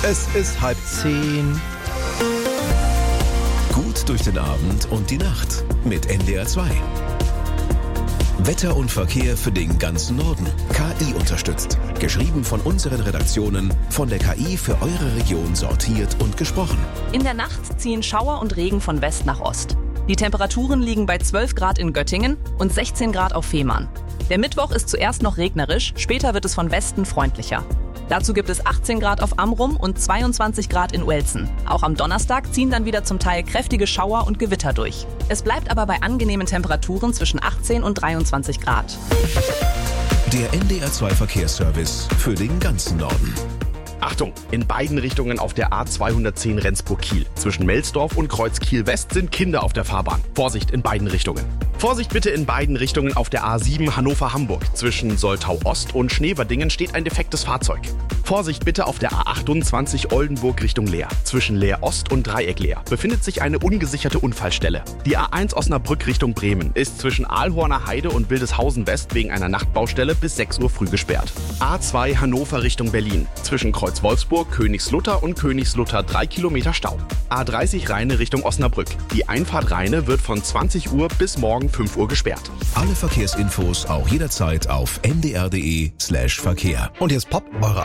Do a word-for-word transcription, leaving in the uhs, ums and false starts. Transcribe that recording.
Es ist halb zehn. Gut durch den Abend und die Nacht mit N D R zwei. Wetter und Verkehr für den ganzen Norden. K I unterstützt. Geschrieben von unseren Redaktionen, von der K I für eure Region sortiert und gesprochen. In der Nacht ziehen Schauer und Regen von West nach Ost. Die Temperaturen liegen bei zwölf Grad in Göttingen und sechzehn Grad auf Fehmarn. Der Mittwoch ist zuerst noch regnerisch, später wird es von Westen freundlicher. Dazu gibt es achtzehn Grad auf Amrum und zweiundzwanzig Grad in Uelzen. Auch am Donnerstag ziehen dann wieder zum Teil kräftige Schauer und Gewitter durch. Es bleibt aber bei angenehmen Temperaturen zwischen achtzehn und dreiundzwanzig Grad. Der N D R zwei Verkehrsservice für den ganzen Norden. Achtung, in beiden Richtungen auf der A zweihundertzehn Rendsburg-Kiel. Zwischen Melsdorf und Kreuz Kiel-West sind Kinder auf der Fahrbahn. Vorsicht in beiden Richtungen. Vorsicht bitte in beiden Richtungen auf der A sieben Hannover-Hamburg. Zwischen Soltau-Ost und Schneverdingen steht ein defektes Fahrzeug. Vorsicht bitte auf der A achtundzwanzig Oldenburg Richtung Leer. Zwischen Leer-Ost und Dreieck-Leer befindet sich eine ungesicherte Unfallstelle. Die A eins Osnabrück Richtung Bremen ist zwischen Aalhorner Heide und Wildeshausen-West wegen einer Nachtbaustelle bis sechs Uhr früh gesperrt. A zwei Hannover Richtung Berlin. Zwischen Kreuz Wolfsburg, Königslutter und Königslutter drei Kilometer Stau. A dreißig Rheine Richtung Osnabrück. Die Einfahrt Rheine wird von zwanzig Uhr bis morgen fünf Uhr gesperrt. Alle Verkehrsinfos auch jederzeit auf n d r punkt d e slash Verkehr. Und jetzt Pop, eure